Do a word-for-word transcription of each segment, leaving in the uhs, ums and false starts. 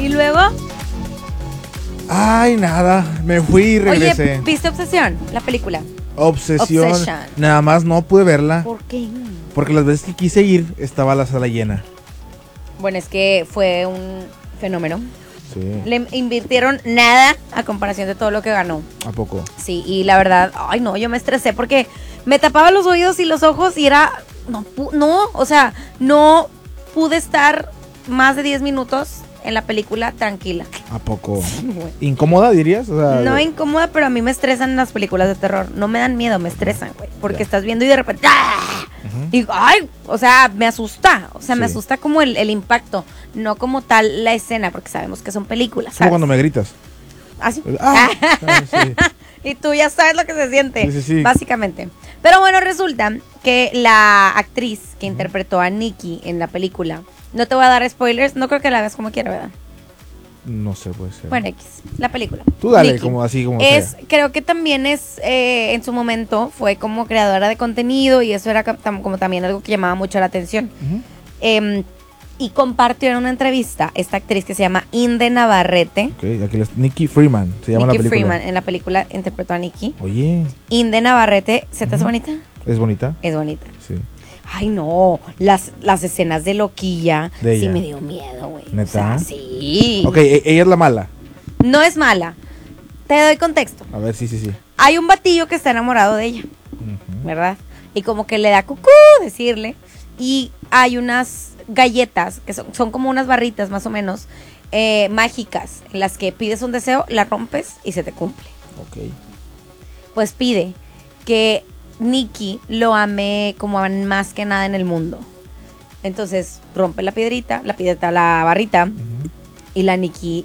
¿Y luego? Ay, nada, me fui y regresé. Oye, ¿viste Obsesión, la película? Obsesión. Obsession. Nada más no pude verla. ¿Por qué? Porque las veces que quise ir estaba la sala llena. Bueno, es que fue un fenómeno. Sí. Le invirtieron nada a comparación de todo lo que ganó. ¿A poco? Sí, y la verdad, ay no, yo me estresé porque me tapaba los oídos y los ojos y era, no, no, o sea, no pude estar más de diez minutos en la película tranquila. ¿A poco? Sí, güey. ¿Incómoda dirías? O sea, No de... incómoda, pero a mí me estresan las películas de terror. No me dan miedo, me estresan, güey. Porque Ya. estás viendo y de repente, ¡ah! Uh-huh. Y, ay, o sea, me asusta. O sea, me Sí. asusta como el, el impacto, no como tal la escena, porque sabemos que son películas, Es como ¿sabes? cuando me gritas. Así. Ah, ah, sí. Y tú ya sabes lo que se siente, Sí, sí, sí. básicamente. Pero bueno, resulta que la actriz que interpretó a Nikki en la película, no te voy a dar spoilers, no creo que la veas como quiera, ¿verdad? No sé, puede ser. Bueno, X, la película. Tú dale, Nikki. como así, como Es, sea. creo que también es, eh, en su momento, fue como creadora de contenido y eso era ca- tam- como también algo que llamaba mucho la atención. Uh-huh. Eh, y compartió en una entrevista esta actriz que se llama Inde Navarrete. Ok, aquí les... Nikki Freeman se llama Nikki la película. Freeman, en la película interpretó a Nikki. Oye, Inde Navarrete, ¿se te hace Ujú. bonita? ¿es bonita? Es bonita. Sí. Ay, no, las, las escenas de loquilla De sí ella. me dio miedo, güey. ¿Neta? O sea, sí. Ok, e- ella es la mala. No es mala. Te doy contexto. A ver, sí, sí, sí. Hay un batillo que está enamorado de ella, Ujú. ¿verdad? Y como que le da cucú decirle. Y hay unas galletas, que son, son como unas barritas más o menos, eh, mágicas, en las que pides un deseo, la rompes y se te cumple. Ok. Pues pide que Nikki lo ame como aman más que nada en el mundo. Entonces rompe la piedrita, la piedrita, la barrita, Ujú. y la Nikki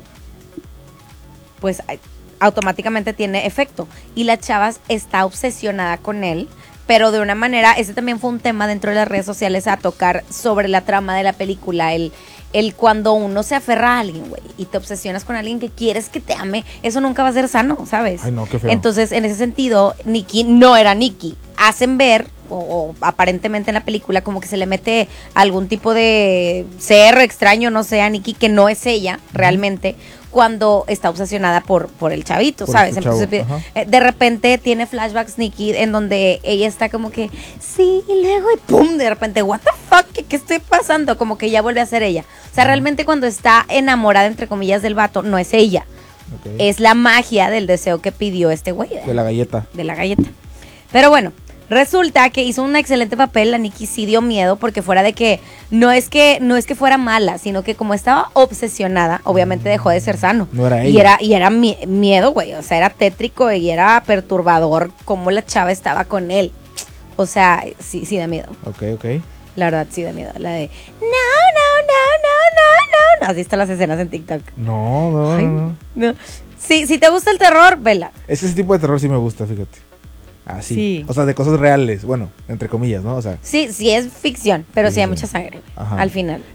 pues a- automáticamente tiene efecto. Y la chava está obsesionada con él, pero de una manera, ese también fue un tema dentro de las redes sociales a tocar sobre la trama de la película, el, el cuando uno se aferra a alguien, güey, y te obsesionas con alguien que quieres que te ame, eso nunca va a ser sano, ¿sabes? Ay, no, qué feo. Entonces, en ese sentido, Nikki no era Nikki. Hacen ver, o, o aparentemente en la película, como que se le mete algún tipo de ser extraño, no sé, a Nikki, que no es ella realmente, cuando está obsesionada por, por el chavito, Por ¿sabes? este chavo, Entonces, ajá. eh, de repente tiene flashbacks Nikki en donde ella está como que, sí, y luego, y pum, de repente, what the fuck, ¿qué, qué estoy pasando? Como que ya vuelve a ser ella. O sea, Ajá. realmente cuando está enamorada, entre comillas, del vato, no es ella. Ok. Es la magia del deseo que pidió este güey. De la galleta. De la galleta. Pero bueno, resulta que hizo un excelente papel. La Nikki sí dio miedo, porque fuera de que no es que no es que fuera mala, sino que como estaba obsesionada, obviamente dejó de ser sano. No era Y ella. era, y era mi- miedo, güey. O sea, era tétrico y era perturbador como la chava estaba con él. O sea, sí, sí da miedo. Ok, ok. La verdad, sí da miedo. La de no, no, no, no, no, no. Así están las escenas en TikTok. No, no, Ay, no, no. no. Sí, si te gusta el terror, vela. Ese tipo de terror sí me gusta, fíjate. Así. Sí. O sea, de cosas reales. Bueno, entre comillas, ¿no? O sea, Sí, sí es ficción, pero sí, Sí, hay sí. mucha sangre, güey, Ajá. al final.